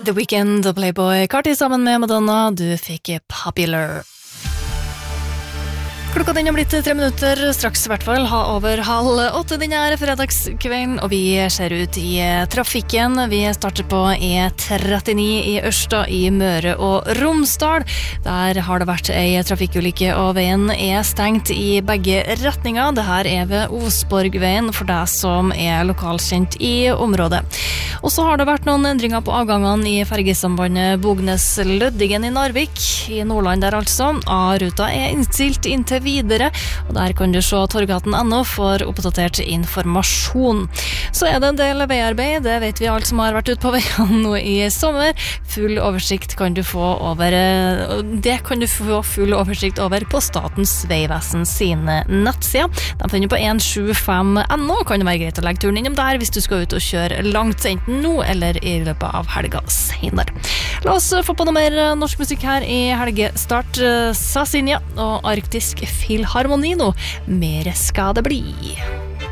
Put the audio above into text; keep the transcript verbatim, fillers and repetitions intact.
The Weeknd og Playboy Carti sammen med Madonna. Du fikk Popular. Klokka den har blitt tre minutter, straks i hvert fall, ha over halv åtte den er fredagskvelden, og vi ser ut i trafikken. Vi starter på E trettini i Ørsta i Møre og Romsdal. Der har det vært ei trafikkulykke, og veien er stengt i begge retninger. Det her er ved Osborgveien for deg som er lokalkjent i området. Og så har det vært noen endringer på avgangene i fergesambandet Bognes-Løddigen i Narvik, i Nordland der altså. A-ruta er innstilt inntil videre, og der kan du se torgaten punkt no for oppdatert informasjon. Så er det en del veiarbeid, det vet vi alt som har vært ute på veien nå i sommer. Full oversikt kan du få over, det kan du få full oversikt over på Statens Vegvesen sine nettsider. De finner på en sju fem punkt no, kan det være greit å legge turen innom der hvis du skal ut og kjøre langt, enten nå eller i løpet av helga senere. La oss få på noe mer norsk musikk her i helgestart. Sassinia og Arktisk Filharmoni nå. Mer skal det bli.